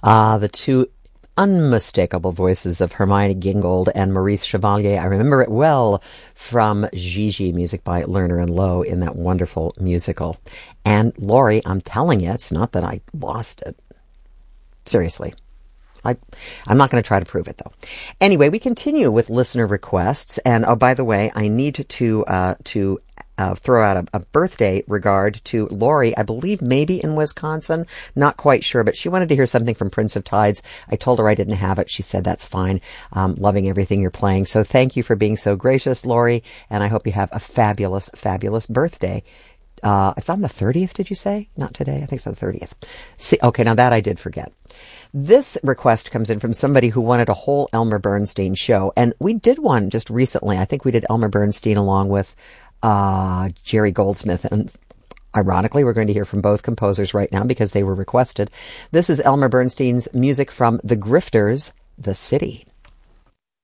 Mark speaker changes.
Speaker 1: The two unmistakable voices of Hermione Gingold and Maurice Chevalier. I remember it well from Gigi, music by Lerner and Loewe, in that wonderful musical. And Laurie, I'm telling you, it's not that I lost it. Seriously. I'm not going to try to prove it, though. Anyway, we continue with listener requests. And, oh, by the way, I need to throw out a birthday regard to Lori, I believe maybe in Wisconsin, not quite sure, but she wanted to hear something from Prince of Tides. I told her I didn't have it. She said, that's fine. Loving everything you're playing. So thank you for being so gracious, Lori, and I hope you have a fabulous, fabulous birthday. It's on the 30th, did you say? Not today. I think it's on the 30th. See, okay, now that I did forget. This request comes in from somebody who wanted a whole Elmer Bernstein show, and we did one just recently. I think we did Elmer Bernstein along with Jerry Goldsmith, and ironically, we're going to hear from both composers right now because they were requested. This is Elmer Bernstein's music from The Grifters, The City.